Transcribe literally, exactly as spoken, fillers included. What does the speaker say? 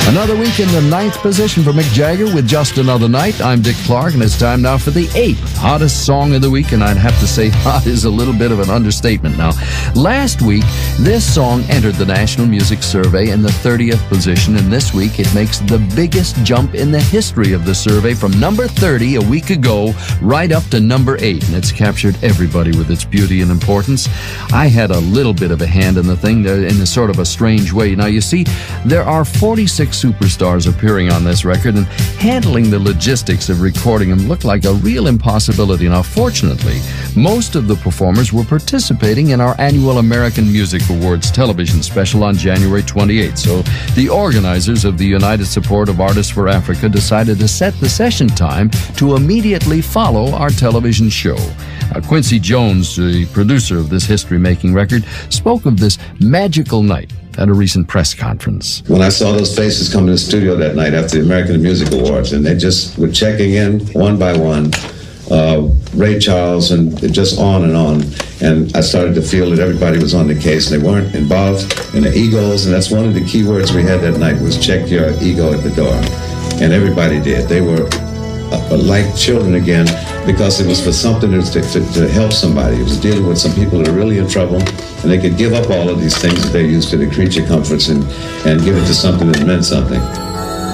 Another week in the ninth position for Mick Jagger with Just Another Night. I'm Dick Clark, and it's time now for the eighth hottest song of the week, and I'd have to say hot is a little bit of an understatement now. Last week, this song entered the National Music Survey in the thirtieth position, and this week it makes the biggest jump in the history of the survey from number thirty a week ago right up to number eight, and it's captured everybody with its beauty and importance. I had a little bit of a hand in the thing in a sort of a strange way. Now, you see, there are forty-six superstars appearing on this record, and handling the logistics of recording them looked like a real impossibility. Now, fortunately, most of the performers were participating in our annual American Music Awards television special on January twenty-eighth, so the organizers of the United Support of Artists for Africa decided to set the session time to immediately follow our television show. Uh, Quincy Jones, the producer of this history-making record, spoke of this magical night at a recent press conference. When I saw those faces come to the studio that night after the American Music Awards, and they just were checking in one by one, uh, Ray Charles, and just on and on. And I started to feel that everybody was on the case, and they weren't involved in the egos, and that's one of the key words we had that night was check your ego at the door. And everybody did. They were uh, like children again, because it was for something to, to, to help somebody. It was dealing with some people that are really in trouble, and they could give up all of these things that they're used to, the creature comforts, and, and give it to something that meant something.